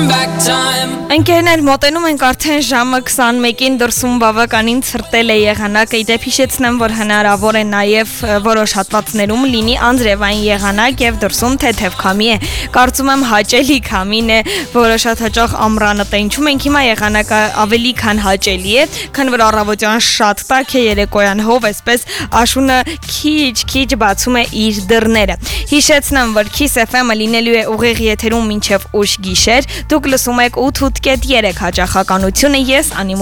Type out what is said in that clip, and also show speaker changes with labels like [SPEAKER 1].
[SPEAKER 1] Ընկերներ, մոտենում ենք արդեն ժամը 21-ին, դրսում բավականին ցրտել է եղանակը, իդեպ հիշեցնեմ, որ հնարավոր է նաև որոշ հատվածներում լինի անձրևային եղանակ եւ դրսում թեթև քամի է, կարծում եմ հաճելի քամին է, որը շատ հաճախ ամռանը տենչում ենք, հիմա եղանակը ավելի քան հաճելի է, քան որ առավոտյան շատ տաք է, երեկոյան հով, այսպես աշունը քիչ բացում է իր դռները։ Հիշեցնեմ, որ Kiss FM-ը լինելու է ուղիղ եթերում մինչև ուշ գիշեր, դուք լսում եք 8.3 հաճախականությունը, ես